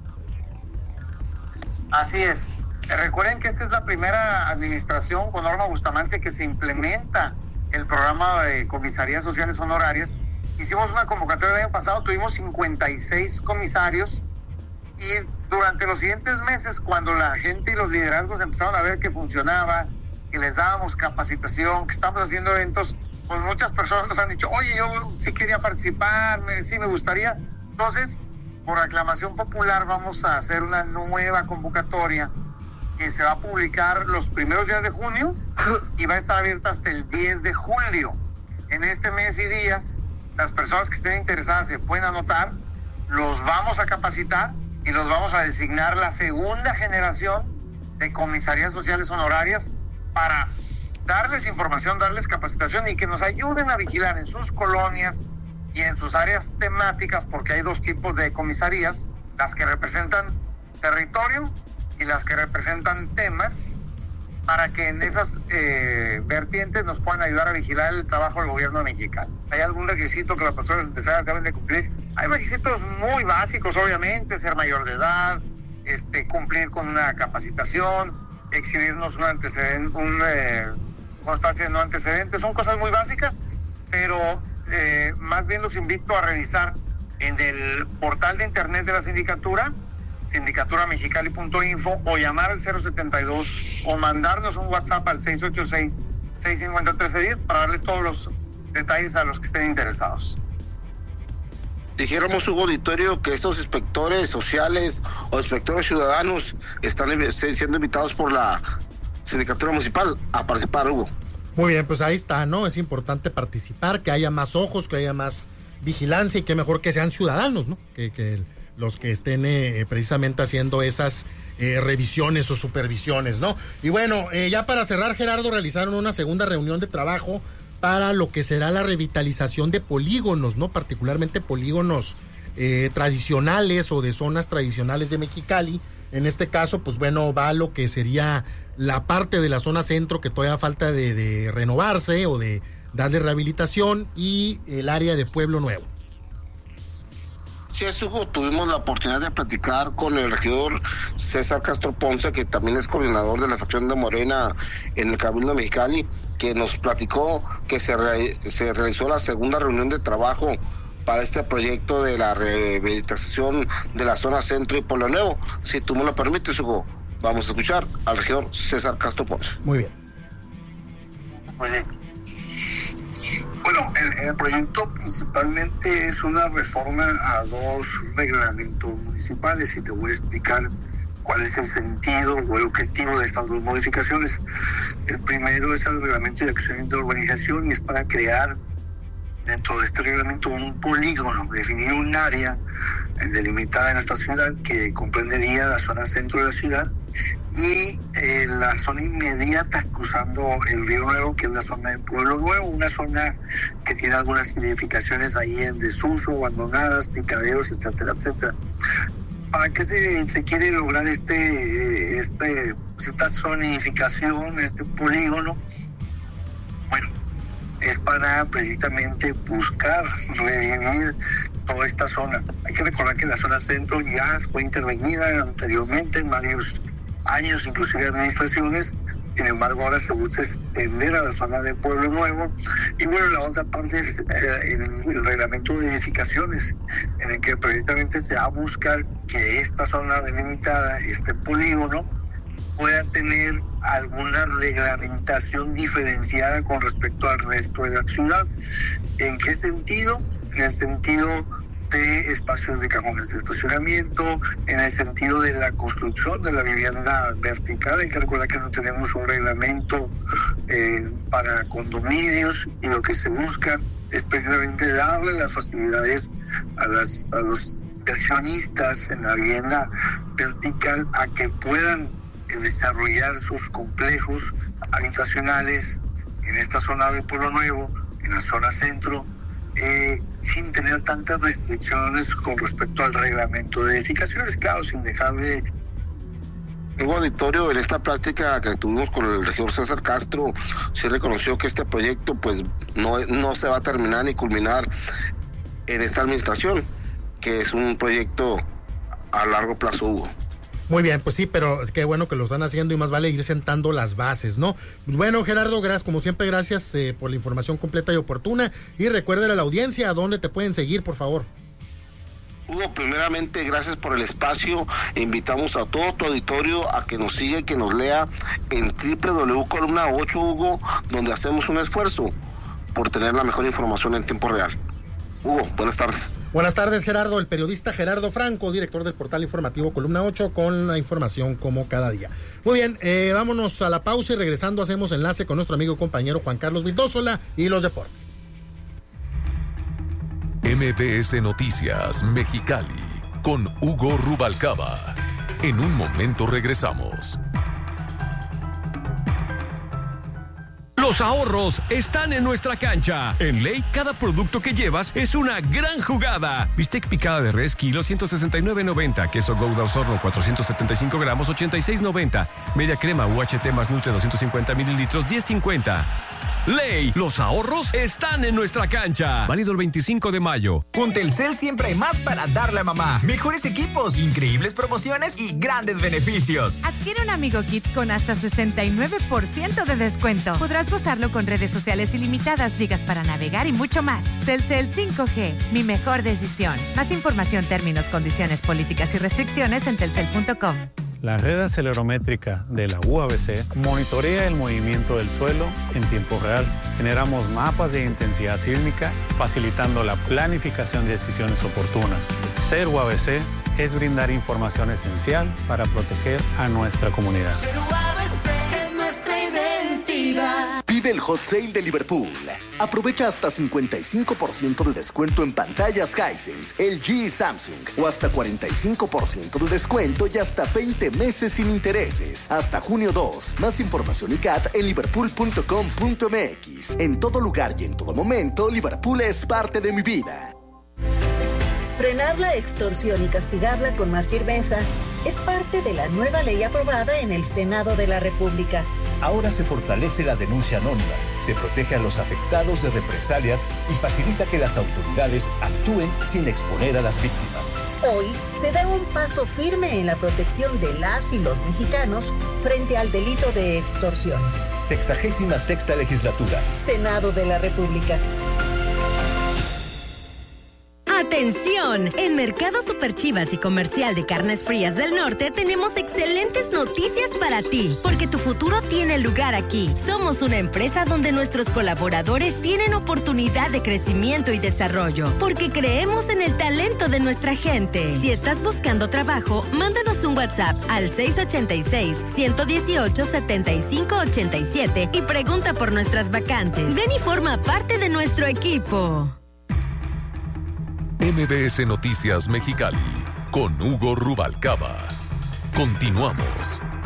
Así es. Recuerden que esta es la primera administración con Norma Bustamante que se implementa el programa de comisarías sociales honorarias. Hicimos una convocatoria el año pasado, tuvimos 56 comisarios, y durante los siguientes meses, cuando la gente y los liderazgos empezaron a ver que funcionaba, que les dábamos capacitación, que estamos haciendo eventos, pues muchas personas nos han dicho, oye, yo sí quería participar, sí me gustaría. Entonces, por aclamación popular, vamos a hacer una nueva convocatoria que se va a publicar los primeros días de junio y va a estar abierta hasta el 10 de julio. En este mes y días, las personas que estén interesadas se pueden anotar, los vamos a capacitar y los vamos a designar la segunda generación de comisarías sociales honorarias para darles información, darles capacitación y que nos ayuden a vigilar en sus colonias y en sus áreas temáticas, porque hay dos tipos de comisarías, las que representan territorio y las que representan temas, para que en esas vertientes nos puedan ayudar a vigilar el trabajo del gobierno mexicano. ¿Hay algún requisito que las personas interesadas deben de cumplir? Hay requisitos muy básicos, obviamente, ser mayor de edad, cumplir con una capacitación, exhibirnos un antecedente, constancia de no antecedentes, son cosas muy básicas, pero más bien los invito a revisar en el portal de internet de la sindicatura, sindicaturamexicali.info, o llamar al 072 o mandarnos un WhatsApp al 686-650-1310 para darles todos los detalles a los que estén interesados. Dijéramos, Hugo Auditorio, que estos inspectores sociales o inspectores ciudadanos están siendo invitados por la sindicatura municipal a participar, Hugo. Muy bien, pues ahí está, ¿no? Es importante participar, que haya más ojos, que haya más vigilancia, y que mejor que sean ciudadanos, ¿no? Que los que estén precisamente haciendo esas revisiones o supervisiones, ¿no? Y bueno, ya para cerrar, Gerardo, realizaron una segunda reunión de trabajo para lo que será la revitalización de polígonos, ¿no? Particularmente polígonos tradicionales o de zonas tradicionales de Mexicali. En este caso, pues bueno, va lo que sería la parte de la zona centro que todavía falta de renovarse o de darle rehabilitación, y el área de Pueblo Nuevo. Sí, Hugo, tuvimos la oportunidad de platicar con el regidor César Castro Ponce, que también es coordinador de la fracción de Morena en el Cabildo de Mexicali, que nos platicó que se realizó la segunda reunión de trabajo para este proyecto de la rehabilitación de la zona centro y Pueblo Nuevo. Si tú me lo permites, Hugo, vamos a escuchar al regidor César Castro Ponce. Muy bien. Muy bien. Bueno, el proyecto principalmente es una reforma a dos reglamentos municipales, y te voy a explicar cuál es el sentido o el objetivo de estas dos modificaciones. El primero es el reglamento de acción de urbanización, y es para crear dentro de este reglamento un polígono, definir un área delimitada en nuestra ciudad que comprendería la zona centro de la ciudad y la zona inmediata cruzando el Río Nuevo, que es la zona de Pueblo Nuevo, una zona que tiene algunas edificaciones ahí en desuso, abandonadas, picaderos, etcétera, etcétera. ¿Para qué se quiere lograr esta zonificación, este polígono? Bueno, es para precisamente buscar revivir toda esta zona. Hay que recordar que la zona centro ya fue intervenida anteriormente en varios años, inclusive administraciones. Sin embargo, ahora se busca extender a la zona de Pueblo Nuevo. Y bueno, la otra parte es el reglamento de edificaciones, en el que precisamente se va a buscar que esta zona delimitada, este polígono, pueda tener alguna reglamentación diferenciada con respecto al resto de la ciudad. ¿En qué sentido? En el sentido de espacios de cajones de estacionamiento, en el sentido de la construcción de la vivienda vertical. Hay que recordar que no tenemos un reglamento para condominios, y lo que se busca es precisamente darle las facilidades a los inversionistas en la vivienda vertical a que puedan desarrollar sus complejos habitacionales en esta zona de Pueblo Nuevo, en la zona centro, sin tener tantas restricciones con respecto al reglamento de edificaciones, claro, sin dejarle. Luego, auditorio, en esta práctica que tuvimos con el regidor César Castro, sí reconoció que este proyecto pues no se va a terminar ni culminar en esta administración, que es un proyecto a largo plazo, Hugo. Muy bien, pues sí, pero qué bueno que lo están haciendo y más vale ir sentando las bases, ¿no? Bueno, Gerardo, gracias, como siempre, gracias por la información completa y oportuna. Y recuérdale a la audiencia a dónde te pueden seguir, por favor. Hugo, primeramente, gracias por el espacio. Invitamos a todo tu auditorio a que nos siga y que nos lea en www.columna 8, Hugo, donde hacemos un esfuerzo por tener la mejor información en tiempo real. Hugo, buenas tardes. Buenas tardes, Gerardo. El periodista Gerardo Franco, director del portal informativo Columna 8, con la información como cada día. Muy bien, vámonos a la pausa y regresando hacemos enlace con nuestro amigo y compañero Juan Carlos Vildósola y los deportes. MBS Noticias Mexicali con Hugo Rubalcaba. En un momento regresamos. Los ahorros están en nuestra cancha. En Ley, cada producto que llevas es una gran jugada. Bistec picada de res, kilo, 169.90. Queso Gouda Osorno, 475 gramos, 86.90. Media crema UHT más Nutre, 250 mililitros, 10.50. Ley, los ahorros están en nuestra cancha. Válido el 25 de mayo. Con Telcel siempre hay más para darle a mamá. Mejores equipos, increíbles promociones y grandes beneficios. Adquiere un Amigo Kit con hasta 69% de descuento. Podrás gozarlo con redes sociales ilimitadas, gigas para navegar y mucho más. Telcel 5G, mi mejor decisión. Más información, términos, condiciones, políticas y restricciones en telcel.com. La red acelerométrica de la UABC monitorea el movimiento del suelo en tiempo real. Generamos mapas de intensidad sísmica, facilitando la planificación de decisiones oportunas. Ser UABC es brindar información esencial para proteger a nuestra comunidad. Ser UABC es nuestra identidad. Vive el Hot Sale de Liverpool. Aprovecha hasta 55% de descuento en pantallas Hisense, LG y Samsung, o hasta 45% de descuento y hasta 20 meses sin intereses. Hasta junio 2. Más información y CAT en liverpool.com.mx. En todo lugar y en todo momento, Liverpool es parte de mi vida. Frenar la extorsión y castigarla con más firmeza es parte de la nueva ley aprobada en el Senado de la República. Ahora se fortalece la denuncia anónima, se protege a los afectados de represalias y facilita que las autoridades actúen sin exponer a las víctimas. Hoy se da un paso firme en la protección de las y los mexicanos frente al delito de extorsión. 66ª legislatura. Senado de la República. ¡Atención! En Mercado Super Chivas y Comercial de Carnes Frías del Norte tenemos excelentes noticias para ti, porque tu futuro tiene lugar aquí. Somos una empresa donde nuestros colaboradores tienen oportunidad de crecimiento y desarrollo, porque creemos en el talento de nuestra gente. Si estás buscando trabajo, mándanos un WhatsApp al 686-118-7587 y pregunta por nuestras vacantes. Ven y forma parte de nuestro equipo. MBS Noticias Mexicali con Hugo Rubalcaba. Continuamos.